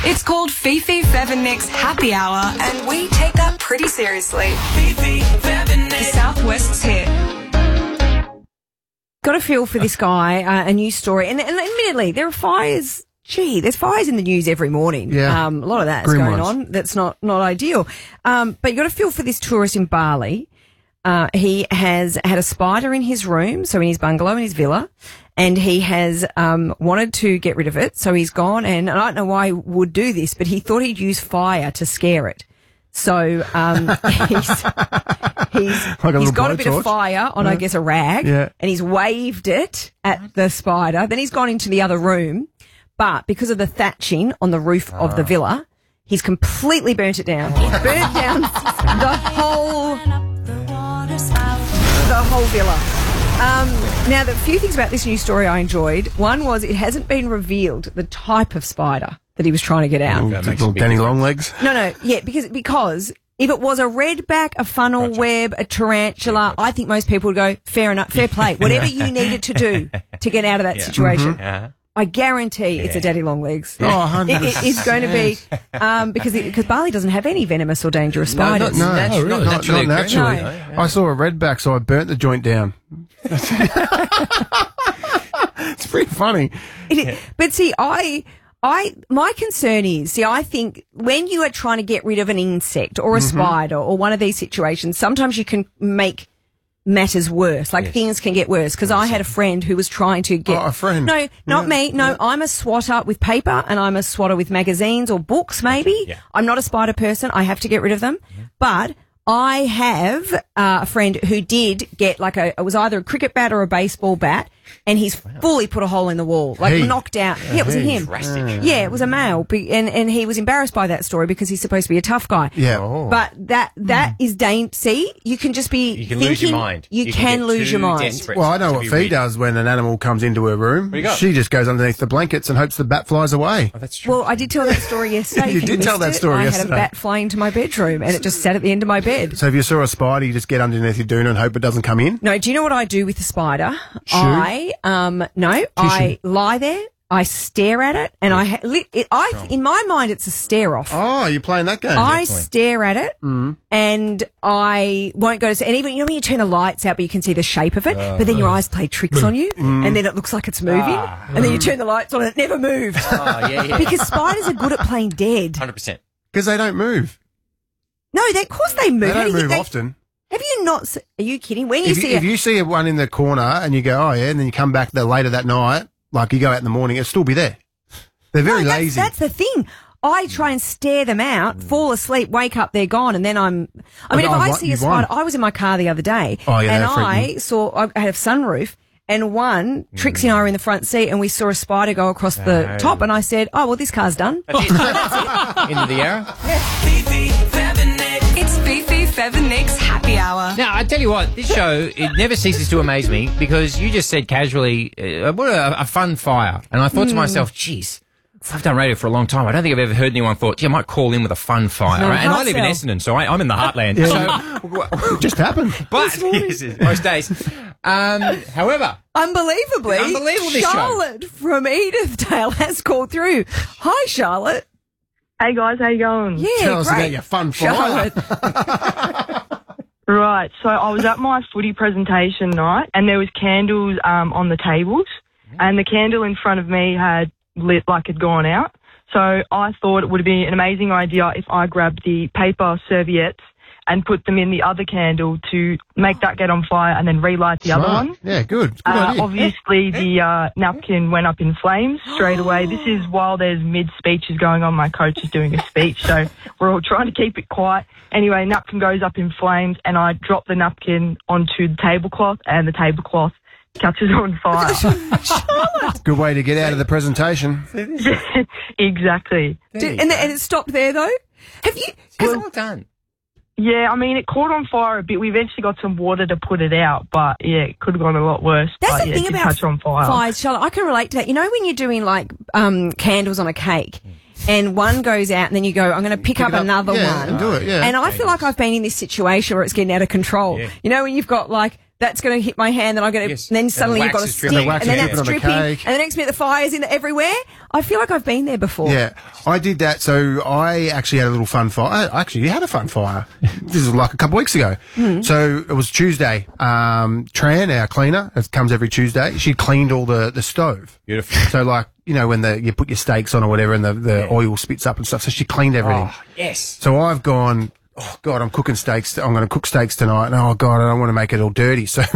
It's called Fifi Fevinix Happy Hour, and we take that pretty seriously. Fifi Fevinix. The Southwest's hit. Got a feel for this guy, a news story. And admittedly, there are fires. Gee, there's fires in the news every morning. Yeah. A lot of that's Grim going ones. on. That's not ideal. But you got a feel for this tourist in Bali. He has had a spider in his room, so in his bungalow, in his villa, and he has wanted to get rid of it. So he's gone, and I don't know why he would do this, but he thought he'd use fire to scare it. So he's got a bit of fire on, I guess, a rag, and he's waved it at the spider. Then he's gone into the other room, but because of the thatching on the roof of the villa, he's completely burnt it down. He's burnt down the whole villa. Now, the few things about this news story I enjoyed. One was it hasn't been revealed the type of spider that he was trying to get out. Little Danny Longlegs. No, because if it was a redback, a funnel web, a tarantula, I think most people would go, fair enough, fair play. Whatever you needed to do to get out of that situation. I guarantee it's a daddy longlegs. Oh, 100%. It is going to be because Bali doesn't have any venomous or dangerous spiders. Not naturally. No. I saw a redback, so I burnt the joint down. It's pretty funny. But see, my concern is, I think when you are trying to get rid of an insect or a spider or one of these situations, sometimes you can make matters worse. Things can get worse. Because I had a friend who was trying to get... Oh, a friend? No, not me. No, I'm a swatter with paper and I'm a swatter with magazines or books, maybe. Yeah. I'm not a spider person. I have to get rid of them. But I have a friend who did get it was either a cricket bat or a baseball bat, and he's fully put a hole in the wall, knocked out. Yeah, it was him. Drastic. Yeah, it was a male, and he was embarrassed by that story because he's supposed to be a tough guy. Yeah. Oh. But that is See, you can just be You can thinking, lose your mind. You can get lose your too mind. desperate Well, I know to what be Fee reading. does when an animal comes into her room. What do you got? She just goes underneath the blankets and hopes the bat flies away. Oh, that's true. Well, I did tell that story yesterday. You If did tell missed that it, story I yesterday. had a bat flying into my bedroom, and it just sat at the end of my bed. So if you saw a spider, you just get underneath your doona and hope it doesn't come in? No, do you know what I do with the spider? Shoot? I lie there, I stare at it, and in my mind, it's a stare off. Oh, you're playing that game. I stare at it, and I won't go to sleep. And even, when you turn the lights out, but you can see the shape of it, but then your eyes play tricks on you, and then it looks like it's moving, and then you turn the lights on and it never moves. Because spiders are good at playing dead. 100%. Because they don't move. No, of course they move. They How do don't you move think often. Have you not? Are you kidding? When If you see one in the corner and you go, oh yeah, and then you come back there later that night, you go out in the morning, it'll still be there. They're very lazy. That's the thing. I try and stare them out, fall asleep, wake up, they're gone, and then if I see a spider, I was in my car the other day, and I had a sunroof, and Trixie and I were in the front seat, and we saw a spider go across the top, and I said, oh, well, this car's done. That's it. Into the arrow. Fifi Fevinix. It's Fifi Fevinix Happy Hour. Now, I tell you what, this show, it never ceases to amaze me because you just said casually, what a fun fire. And I thought to myself, geez, I've done radio for a long time. I don't think I've ever heard anyone thought, I might call in with a fun fire. No, right? And I hard live in sell. Essendon, so I'm in the heartland. It just happened. But most days. However, Unbelievably, Unbelievable, this show. Charlotte from Edithdale has called through. Hi, Charlotte. Hey guys, how you going? Yeah, Tell us great. about your fun fire. Charlotte. Right, so I was at my footy presentation night and there was candles on the tables and the candle in front of me had lit had gone out. So I thought it would be an amazing idea if I grabbed the paper serviettes and put them in the other candle to make that get on fire and then relight the other one. Yeah, good idea. Obviously, the napkin went up in flames straight away. This is while there's mid-speeches going on. My coach is doing a speech, so we're all trying to keep it quiet. Anyway, napkin goes up in flames, and I drop the napkin onto the tablecloth, and the tablecloth catches on fire. Good way to get out of the presentation. Exactly. And it stopped there, though? Have you... well done. Yeah, I mean, it caught on fire a bit. We eventually got some water to put it out, but yeah, it could have gone a lot worse. That's but, the yeah, thing it did about catch on fire. fires, Charlotte. I can relate to that. You know when you're doing candles on a cake and one goes out and then you go, I'm going to pick up another yeah, one. and do it, yeah. And I feel like I've been in this situation where it's getting out of control. Yeah. You know when you've got that's going to hit my hand, then I'm going to, Yes. and then And suddenly the you've got a wax is stick, dripping. The wax and then is it's dripping on the dripping, cake. and the next minute the fire's in everywhere. I feel like I've been there before. Yeah, I did that. So I actually had a little fun fire. I actually had a fun fire. This was like a couple of weeks ago. So it was Tuesday. Tran, our cleaner, it comes every Tuesday. She cleaned all the stove. Beautiful. So like, you know, when you put your steaks on or whatever and the oil spits up and stuff. So she cleaned everything. Oh, yes. So I've gone, oh God, I'm cooking steaks. I'm going to cook steaks tonight. And oh God, I don't want to make it all dirty. So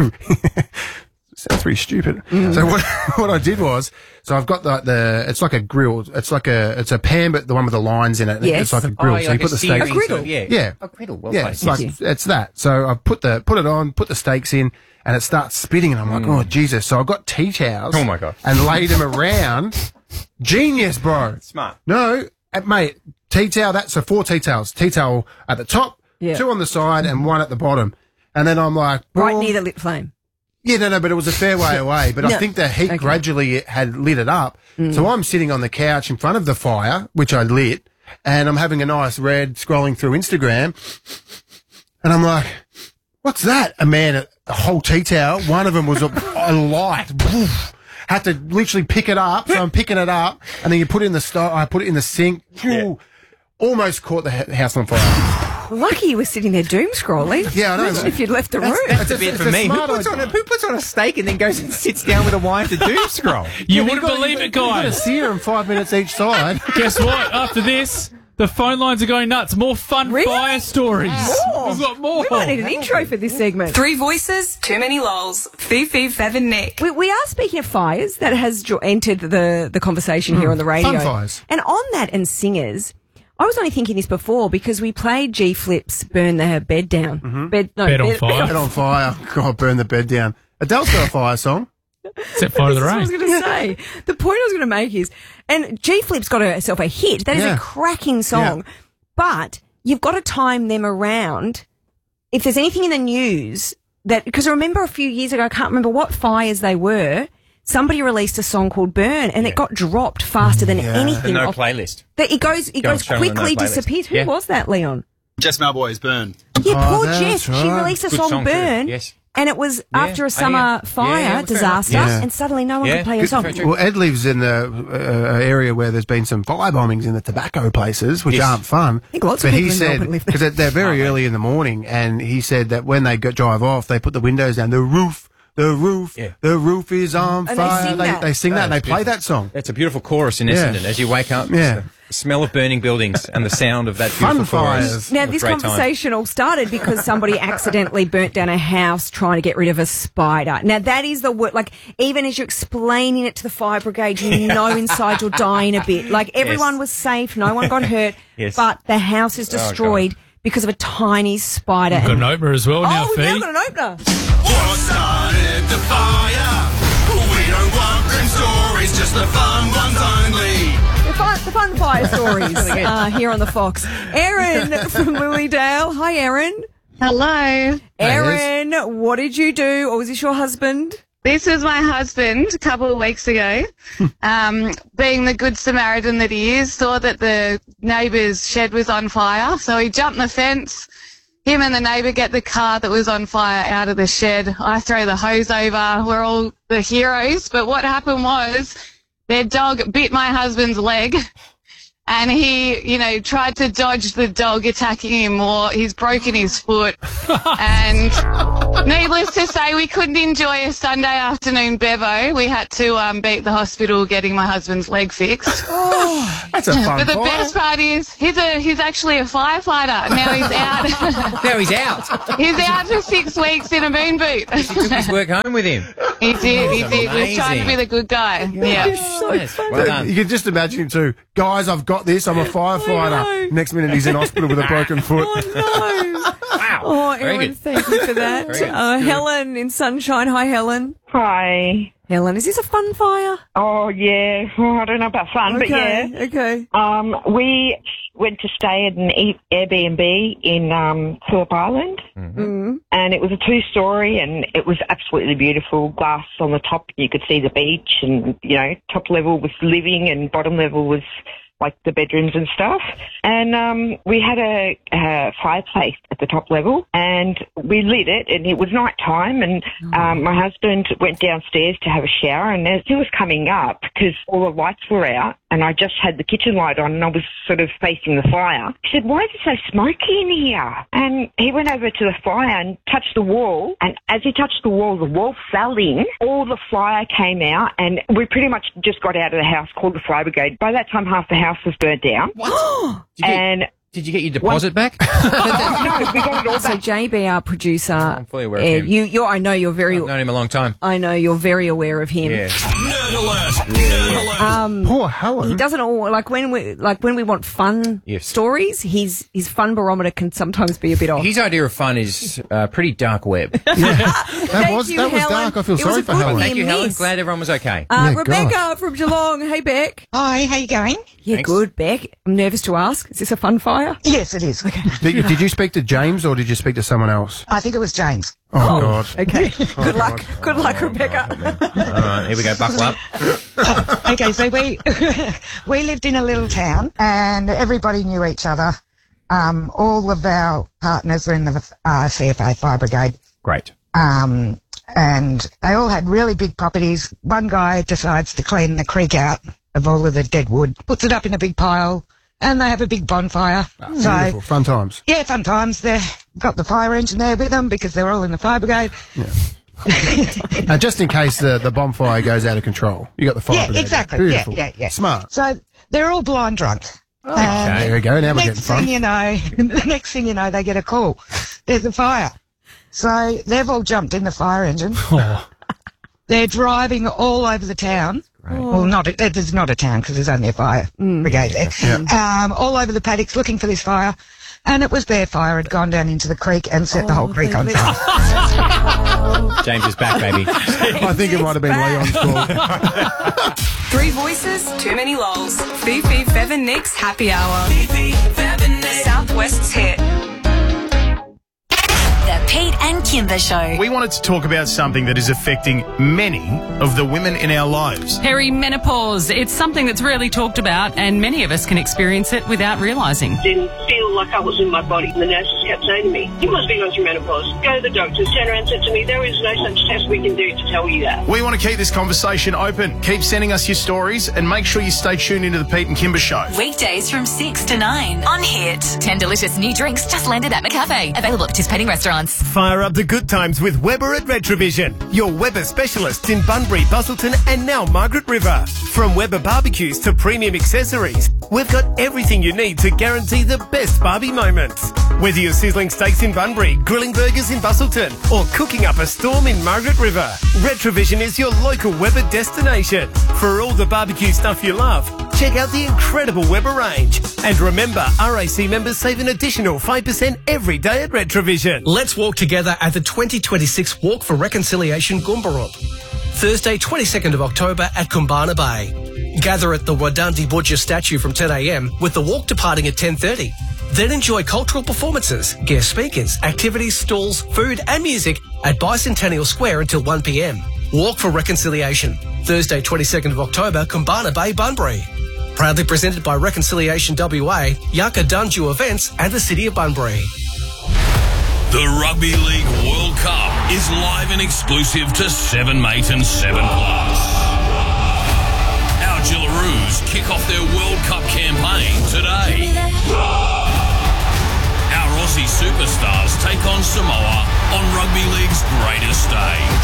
sounds pretty stupid. So what I did was, so I've got it's like a grill. It's a pan, but the one with the lines in it. Yes. It's like a grill. Oh, so you put the steak. A griddle. Yeah. A griddle. Well Yeah, placed. it's it's that. So I put it on, put the steaks in, and it starts spitting, and I'm like, oh Jesus! So I got tea towels. Oh, my God. And laid them around. Genius, bro. Smart. No, mate. Tea towel. That's 4 tea towels. Tea towel at the top, Yeah. 2 on the side, and 1 at the bottom. And then I'm like, Right boom. near the lit flame. Yeah, no, but it was a fair way away. But No. I think the heat Okay. gradually had lit it up. So I'm sitting on the couch in front of the fire, which I lit, and I'm having a nice red scrolling through Instagram. And I'm like, what's that? A whole tea towel. One of them was a light. Woof. Had to literally pick it up. So I'm picking it up, and then you put it in the stove. I put it in the sink. Ooh, almost caught the house on fire. Lucky you were sitting there doom scrolling. Yeah, I know. Imagine if you'd left the room. That's a bit it's for a me. Who smart puts on a steak and then goes and sits down with a wine to doom scroll? You wouldn't believe it, You've got to guys. sear them 5 minutes each side. Guess what? After this, the phone lines are going nuts. More fun Really? fire stories. More? We've got more. We might need an intro for this segment. 3 voices, too many lols. Fifi, Fev and Nick. We are speaking of fires that has entered the conversation here on the radio. Fun fires. And on that and singers, I was only thinking this before because we played G Flip's Burn the Bed Down. Bed on Fire. Bed on fire. God, burn the bed down. Adele's got a fire song. Set fire to the That's what I rain. was going to say. The point I was going to make is, and G Flip's got herself a hit. That is Yeah. a cracking song. Yeah. But you've got to time them around. If there's anything in the news that, because I remember a few years ago, I can't remember what fires they were, somebody released a song called Burn and it got dropped faster than anything. No off- playlist. That it goes Go and show them the quickly, no playlist. disappears. Who Yeah. was that, Leon? Jess Malboy's Burn. Yeah, Oh, poor that's Jess. She right. released a Good song song too, Burn. yes. And it was after a summer fire yeah, fair disaster, enough. Yeah. and suddenly no one Yeah. could play a Good- song. fair true. Well, Ed lives in the area where there's been some fire bombings in the tobacco places, which Yes. aren't fun. think lots of but people he in said, Melbourne live there. because they're very early in the morning, and he said that when they drive off, they put the windows down. The roof Yeah. the roof is on And they fire. sing that. They sing that, and they That's play beautiful. that song. It's a beautiful chorus in Yeah. Essendon as you wake up. Yeah. The smell of burning buildings and the sound of that beautiful Fun chorus. fires. Now, What a this great time. conversation all started because somebody accidentally burnt down a house trying to get rid of a spider. Now, that is the word, like, even as you're explaining it to the fire brigade, you know inside you're dying a bit. Like, everyone Yes. was safe, no one got hurt, Yes. but the house is destroyed because of a tiny spider. Got an opener as well now, Oh, we've now Fee. got an opener. What started the fire? We don't want grim stories, just the fun ones only. The fun fire stories here on the Fox. Erin from Lilydale. Hi, Erin. Hello. Erin, what did you do? Or was this your husband? This was my husband a couple of weeks ago. Being the good Samaritan that he is, saw that the neighbour's shed was on fire. So he jumped the fence. Him and the neighbour get the car that was on fire out of the shed. I throw the hose over. We're all the heroes. But what happened was their dog bit my husband's leg. And he, tried to dodge the dog attacking him more. He's broken his foot. And needless to say, we couldn't enjoy a Sunday afternoon bevo. We had to be at the hospital getting my husband's leg fixed. That's a fun But the fire. best part is he's actually a firefighter. Now he's out. No, he's out. He's out for 6 weeks in a moon boot. He took his work home with him. He did. He That's was trying to be amazing. the good guy. Yeah. Yes, well done. You can just imagine him too. Guys, I've got this. I'm a firefighter. Next minute, he's in hospital with a broken foot. Oh, no. Wow. Oh, Very Erin, good. thank you for that. Very good. Helen in Sunshine. Hi, Helen. Hi. Helen, is this a fun fire? Oh, yeah. Oh, I don't know about fun, but yeah. Okay. We went to stay at an Airbnb in Phillip Island, and it was a 2-story, and it was absolutely beautiful. Glass on the top, you could see the beach, and top level was living, and bottom level was like the bedrooms and stuff. And we had a fireplace at the top level, and we lit it, and it was night time, and my husband went downstairs to have a shower, and as he was coming up, because all the lights were out, and I just had the kitchen light on, and I was sort of facing the fire, he said, "Why is it so smoky in here?" And he went over to the fire and touched the wall, and as he touched the wall fell in, all the fire came out, and we pretty much just got out of the house, called the fire brigade. By that time, half the house was burnt down. What? Did you get your deposit back? No, we got it all So back. JB, our producer, I'm fully aware of him. I know you're very. I've known him a long time. I know you're very aware of him. Yeah. Nerd alert! Nerd alert! Poor Helen. He doesn't all like when we want fun Yes. stories. His fun barometer can sometimes be a bit off. His idea of fun is pretty dark web. That was Helen. dark. I feel It was sorry a for good Helen. near Thank you, Helen. miss. Glad everyone was okay. Yeah, Rebecca gosh. from Geelong. Hey, Beck. Hi, how you going? Yeah, Thanks. good, Beck. I'm nervous to ask. Is this a fun fire? Yes, it is. Did you speak to James or did you speak to someone else? I think it was James. Oh, God. Okay. Good luck. Good luck, Rebecca. All right, here we go. Buckle up. Okay, so we lived in a little town, and everybody knew each other. All of our partners were in the CFA Fire Brigade. Great. And they all had really big properties. One guy decides to clean the creek out of all of the dead wood, puts it up in a big pile, and they have a big bonfire. Beautiful. Fun times. Yeah, fun times. They've got the fire engine there with them because they're all in the fire brigade. Just in case the bonfire goes out of control. You got the fire Yeah, brigade. exactly. Beautiful. Yeah. Smart. So they're all blind drunk. Okay, there we go. Now we're getting Next fun. thing you know, the next thing you know, they get a call. There's a fire. So they've all jumped in the fire engine. They're driving all over the town. Well, there's not a town because there's only a fire brigade there. All over the paddocks looking for this fire. And it was their fire had gone down into the creek and set the whole creek on fire. James is back, baby. I think it might have been Leon's fault. Three voices, too many lols. Fifi, Fev and Nick's happy hour. Fifi, Fev and Nick. Southwest's hit. The Pete and Kimber Show. We wanted to talk about something that is affecting many of the women in our lives. Perimenopause. It's something that's rarely talked about, and many of us can experience it without realising. Didn't feel like I was in my body. The nurses kept saying to me, "You must be going through menopause. Go to the doctors." Turned around and said to me, "There is no such test we can do to tell you that." We want to keep this conversation open. Keep sending us your stories and make sure you stay tuned into the Pete and Kimber Show. Weekdays from 6 to 9 on Hit. 10 delicious new drinks just landed at McCafe. Available at participating restaurants. Fire up the good times with Weber at Retrovision. Your Weber specialists in Bunbury, Busselton and now Margaret River. From Weber barbecues to premium accessories, we've got everything you need to guarantee the best Barbie moments. Whether you're sizzling steaks in Bunbury, grilling burgers in Busselton or cooking up a storm in Margaret River, Retrovision is your local Weber destination. For all the barbecue stuff you love, check out the incredible Weber range. And remember, RAC members save an additional 5% every day at Retrovision. Let's walk together at the 2026 Walk for Reconciliation Goombaroop. Thursday, 22nd of October at Kumbana Bay. Gather at the Wadandi Butcher statue from 10 a.m. with the walk departing at 10:30. Then enjoy cultural performances, guest speakers, activities, stalls, food and music at Bicentennial Square until 1 p.m. Walk for Reconciliation. Thursday, 22nd of October, Kumbana Bay, Bunbury. Proudly presented by Reconciliation WA, Yaka Dunju Events and the City of Bunbury. The Rugby League World Cup is live and exclusive to 7 Mate and 7 Plus. Our Gillaroos kick off their World Cup campaign today. Our Aussie superstars take on Samoa on Rugby League's greatest stage.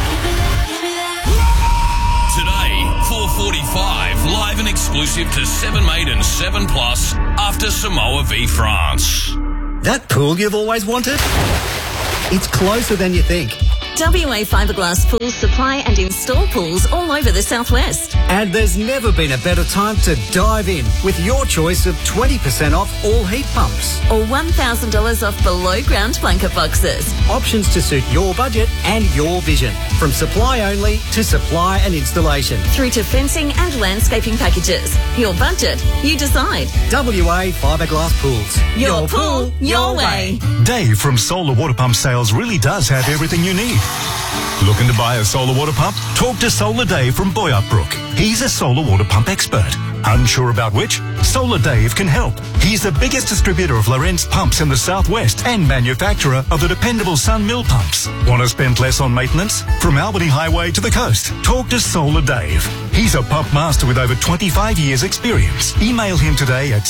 Today, 4:45, live and exclusive to 7 Mate and 7 Plus after Samoa v France. That pool you've always wanted? It's closer than you think. WA Fiberglass Pools supply and install pools all over the southwest. And there's never been a better time to dive in with your choice of 20% off all heat pumps. Or $1,000 off below ground blanket boxes. Options to suit your budget and your vision. From supply only to supply and installation. Through to fencing and landscaping packages. Your budget, you decide. WA Fiberglass Pools. Your pool, your way. Dave from Solar Water Pump Sales really does have everything you need. Looking to buy a solar water pump? Talk to Solar Dave from Boyup Brook. He's a solar water pump expert. Unsure about which? Solar Dave can help. He's the biggest distributor of Lorentz pumps in the southwest and manufacturer of the dependable Sun Mill pumps. Want to spend less on maintenance? From Albany Highway to the coast, talk to Solar Dave. He's a pump master with over 25 years experience. Email him today at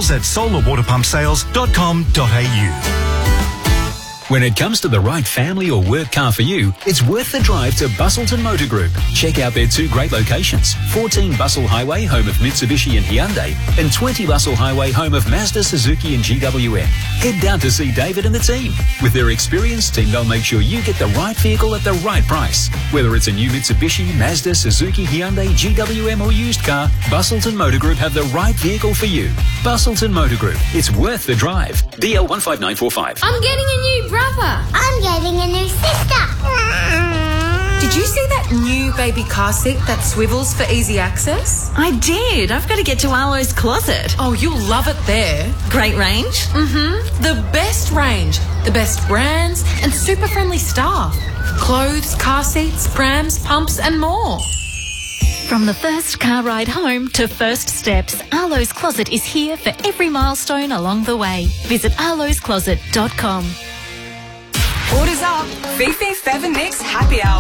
sales@solarwaterpumpsales.com.au. When it comes to the right family or work car for you, it's worth the drive to Bustleton Motor Group. Check out their 2 great locations, 14 Bustle Highway, home of Mitsubishi and Hyundai, and 20 Bustle Highway, home of Mazda, Suzuki and GWM. Head down to see David and the team. With their experienced team, they'll make sure you get the right vehicle at the right price. Whether it's a new Mitsubishi, Mazda, Suzuki, Hyundai, GWM or used car, Bustleton Motor Group have the right vehicle for you. Bustleton Motor Group. It's worth the drive. DL 15945. I'm getting a new brother. I'm getting a new sister. Did you see that new baby car seat that swivels for easy access? I did. I've got to get to Arlo's Closet. Oh, you'll love it there. Great range? Mm-hmm. The best range, the best brands, and super friendly staff. Clothes, car seats, prams, pumps, and more. From the first car ride home to first steps, Arlo's Closet is here for every milestone along the way. Visit arloscloset.com. Orders up. Fifi Fev and Nick's Happy Hour.